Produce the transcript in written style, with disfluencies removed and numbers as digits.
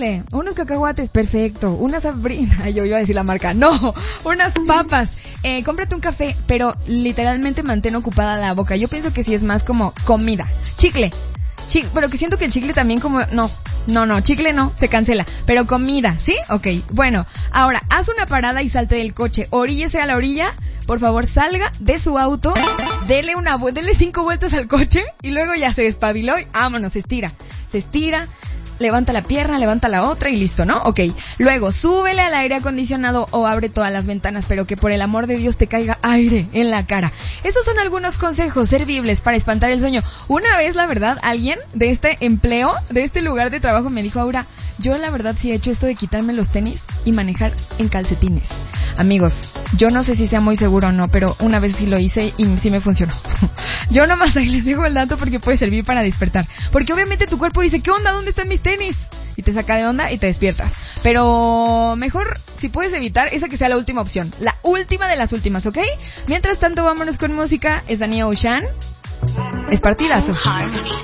Ándale, unos cacahuates, perfecto. Unas yo iba a decir la marca. No, unas papas. Cómprate un café, pero literalmente mantén ocupada la boca. Yo pienso que sí es más como comida. Chicle, pero que siento que el chicle también como... No, chicle no, se cancela. Pero comida, ¿sí? Ok, bueno. Ahora, haz una parada y salte del coche. Oríllese a la orilla. Por favor, salga de su auto. Dele 5 vueltas al coche. Y luego ya se despabiló y vámonos, se estira. Levanta la pierna, levanta la otra y listo, ¿no? Ok. Luego, súbele al aire acondicionado o abre todas las ventanas, pero que por el amor de Dios te caiga aire en la cara. Estos son algunos consejos servibles para espantar el sueño. Una vez, la verdad, alguien de este empleo, de este lugar de trabajo me dijo, Aura, yo la verdad sí he hecho esto de quitarme los tenis y manejar en calcetines. Amigos, yo no sé si sea muy seguro o no, pero una vez sí lo hice y sí me funcionó. Yo nomás ahí les dejo el dato porque puede servir para despertar. Porque obviamente tu cuerpo dice, ¿qué onda? ¿Dónde están mis tenis? Y te saca de onda y te despiertas. Pero mejor, si puedes evitar, esa que sea la última opción. La última de las últimas, ¿ok? Mientras tanto, vámonos con música. Es Danny Ocean. Es partidazo.